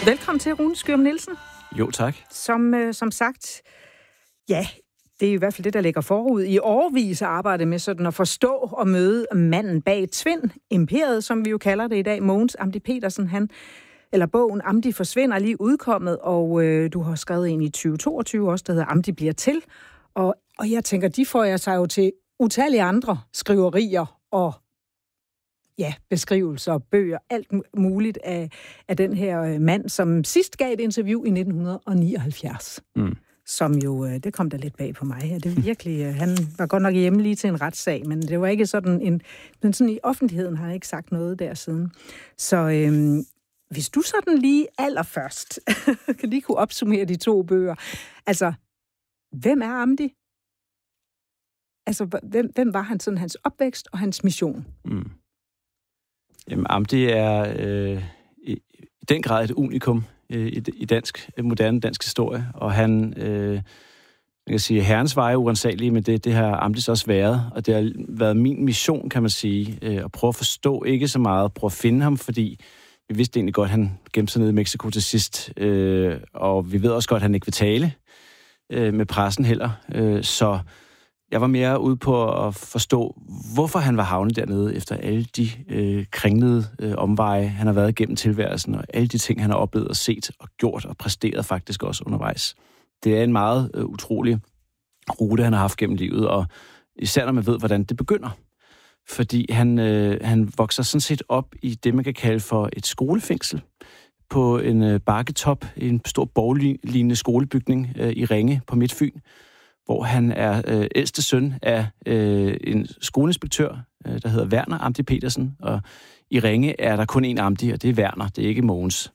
Velkommen til, Rune Skyum Nielsen. Jo, tak. Som sagt, ja, det er i hvert fald det, der ligger forud. I årevis arbejdet med sådan at forstå og møde manden bag Tvind, imperiet, som vi jo kalder det i dag. Mogens Amdi Petersen, bogen Amdi forsvinder, lige udkommet, og du har skrevet en i 2022 også, der hedder Amdi bliver til. Og jeg tænker, de får jeg sig jo til utallige andre skriverier og beskrivelser, bøger, alt muligt af den her mand, som sidst gav et interview i 1979. Som jo, det kom da lidt bag på mig. Det er virkelig, han var godt nok hjemme lige til en retssag, men det var ikke sådan men sådan i offentligheden har han ikke sagt noget der siden. Så hvis du sådan lige allerførst kan lige kunne opsummere de to bøger. Altså, hvem er Amdi? Altså, hvem var han sådan, hans opvækst og hans mission? Jamen, Amdi er i den grad et unikum i moderne dansk historie, og han, man kan sige, herrens veje uansagelige, men det har Amdis også været, og det har været min mission, kan man sige, at prøve at forstå ikke så meget, prøve at finde ham, fordi vi vidste egentlig godt, at han gemte sig nede i Mexico til sidst, og vi ved også godt, at han ikke vil tale med pressen heller, så jeg var mere ude på at forstå, hvorfor han var havnet dernede, efter alle de kringlede omveje, han har været igennem tilværelsen, og alle de ting, han har oplevet og set og gjort og præsteret faktisk også undervejs. Det er en meget utrolig rute, han har haft gennem livet, og især når man ved, hvordan det begynder. Fordi han vokser sådan set op i det, man kan kalde for et skolefængsel, på en bakketop i en stor borglignende skolebygning i Ringe på Midtfyn, hvor han er ældste søn af en skoleinspektør, der hedder Werner Amdi Petersen, og i Ringe er der kun én Amdi, og det er Werner, det er ikke Mogens.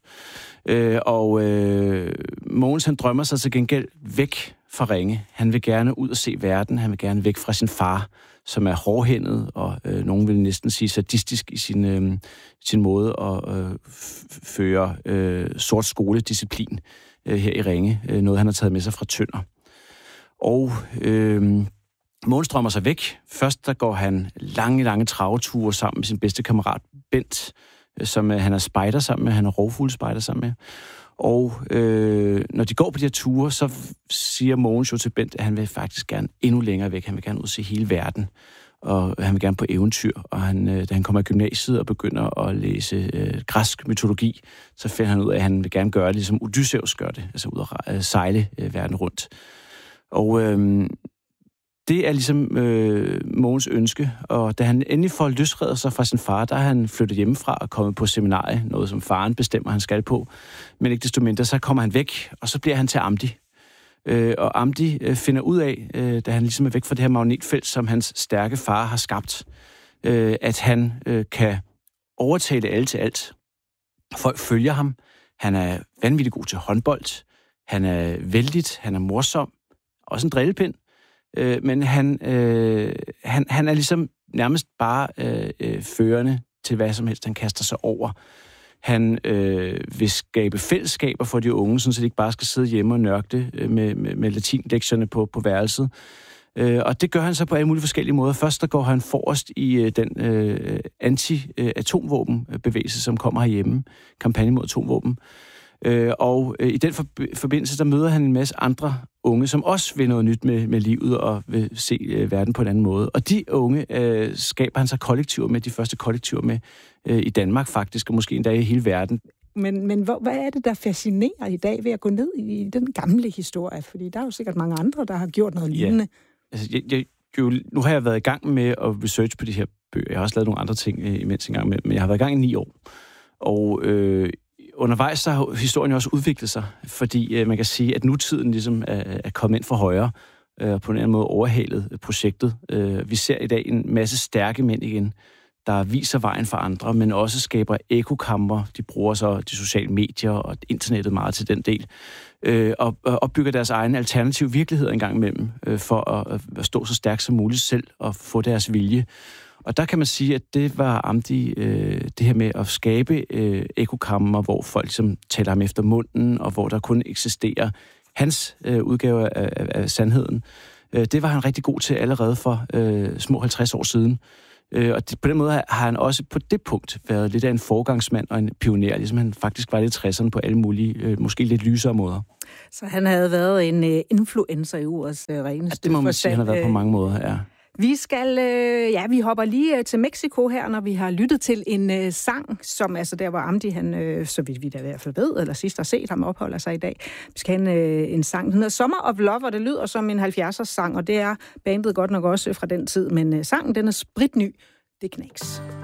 Mogens, han drømmer sig til gengæld væk fra Ringe. Han vil gerne ud og se verden, han vil gerne væk fra sin far, som er hårdhændet, og nogen vil næsten sige sadistisk i sin måde at føre sort skoledisciplin her i Ringe. Noget, han har taget med sig fra Tønder. Og Mogens drømmer sig væk. Først der går han lange traveture sammen med sin bedste kammerat Bent, som han er spejder sammen med, han er rovfuglespejder sammen med. Og når de går på de her ture, så siger Mogens jo til Bent, at han vil faktisk gerne endnu længere væk. Han vil gerne ud og se hele verden, og han vil gerne på eventyr. Og da han kommer i gymnasiet og begynder at læse græsk mytologi, så finder han ud af, at han vil gerne gøre det, ligesom Odysseus gør det, altså ud at sejle verden rundt. Og det er ligesom Mogens ønske, og da han endelig får løsredet sig fra sin far, der er han flyttet hjemmefra og kommet på seminarie, noget som faren bestemmer, han skal på. Men ikke desto mindre, så kommer han væk, og så bliver han til Amdi. Og Amdi finder ud af, da han ligesom er væk fra det her magnetfelt, som hans stærke far har skabt, at han kan overtale alle til alt. Folk følger ham. Han er vanvittigt god til håndbold. Han er vældigt, han er morsom. Også en drillepind. Men han er ligesom nærmest bare førende til hvad som helst, han kaster sig over. Han vil skabe fællesskaber for de unge, så de ikke bare skal sidde hjemme og nørkle med latinlektionerne på værelset. Og det gør han så på alle mulige forskellige måder. Først der går han forrest i den anti-atomvåbenbevægelse, som kommer herhjemme. Kampagne mod atomvåben. Og i den forbindelse, der møder han en masse andre unge, som også vil noget nyt med livet og vil se verden på en anden måde. Og de unge skaber han så kollektiver med, de første kollektiver med i Danmark faktisk, og måske endda i hele verden. Men hvad er det, der fascinerer i dag ved at gå ned i den gamle historie? Fordi der er jo sikkert mange andre, der har gjort noget lignende. Ja. Altså, nu har jeg været i gang med at research på de her bøger. Jeg har også lavet nogle andre ting imens en gang med, men jeg har været i gang i 9 år. Og undervejs så har historien jo også udviklet sig, fordi man kan sige, at nutiden ligesom er kommet ind for højre, og på en anden måde overhalet projektet. Vi ser i dag en masse stærke mænd igen, der viser vejen for andre, men også skaber ekokamre. De bruger så de sociale medier og internettet meget til den del, og opbygger deres egen alternative virkelighed en gang imellem, for at stå så stærkt som muligt selv og få deres vilje. Og der kan man sige, at det var Amdi, det her med at skabe ekokammer, hvor folk som taler ham efter munden, og hvor der kun eksisterer hans udgave af sandheden. Det var han rigtig god til allerede for små 50 år siden. Og på den måde har han også på det punkt været lidt af en forgangsmand og en pioner, ligesom han faktisk var i 60'erne på alle mulige, måske lidt lysere måder. Så han havde været en influencer i ordets reneste. Det må man sige, han har været på mange måder, ja. Vi hopper lige til Mexico her, når vi har lyttet til en sang, som altså der, hvor Amdi, han, så vidt vi da i hvert fald ved, eller sidst har set ham opholder sig i dag. Vi skal have en sang, den hedder Summer of Love, og det lyder som en 70'ers sang, og det er bandet godt nok også fra den tid, men sangen, den er spritny. Det knæks.